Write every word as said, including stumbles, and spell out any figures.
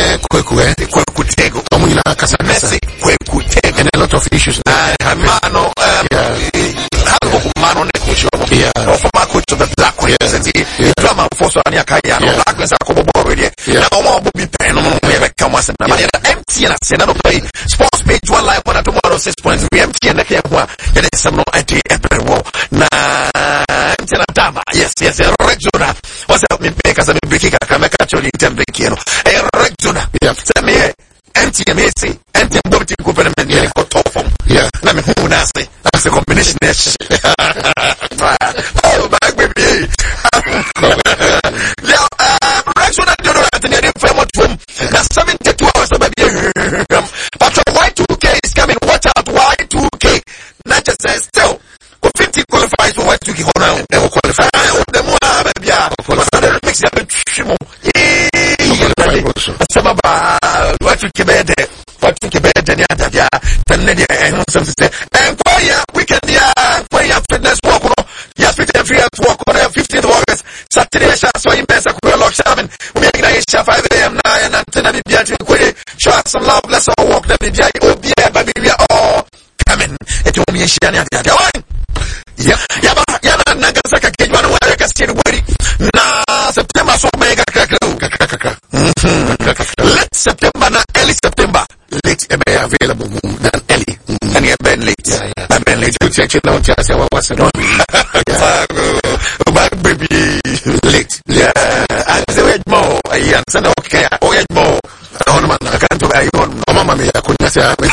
Kweku, eh? Kweku Tego. Omuna Kasa Messi, Kweku Tego. And a lot of issues. Uh, Mano, um, yeah. Mano Nekusho. Yeah. Of my coach of the Black Queen. The drama for Sonia Kaya, no blackness, I come aboard here. Now, all will be pen on the Kamas and empty and I said, I don't play sports page one live on tomorrow, six point three empty and the Kaya. There is some no idea everywhere. Nah, empty and Dama. Yes, yes, a regular. What's up, me because I'm breaking a camera actually template. A regular. Yeah, tell me. Empty and messy, empty and dirty government, yeah, got off from. Yeah, let me who nasty. That's a combination. Oh, back with me. Yeah, uh, Rexona General at the near from home. Now, seventy-two hours of baby. But your Y two K is coming. Watch out, Y two K. Not just says still. fifty qualifies for Y two K. Hold on, they will qualify. The more, baby, yeah. But mix up a shimo. Sababa, what you keep it, what you keep it, and Yadia, Tenedia, and some say, and Koya, we can, yeah, Koya fitness walk on, yes, we can free walk on fifteenth of August, Saturday, so you mess up with a lock seven, we make a five a.m. nine and ten and Bia, show us some love, let's all walk, let me be, oh, yeah, baby, we are all coming, it will be a shania, yeah, Yaba, Yana, Nagasaka, Kidman, where I can see the wedding, nah, September, so mega crack. Late September, not early September. Late, it may available than early. And you've been late. Yeah, yeah. I've been late. You check it out, just say, what's it on? Back, baby. Late. Yeah. I say, wait more. I answer, okay. Oh, wait more. I can't do it. Oh, Mama, I couldn't say,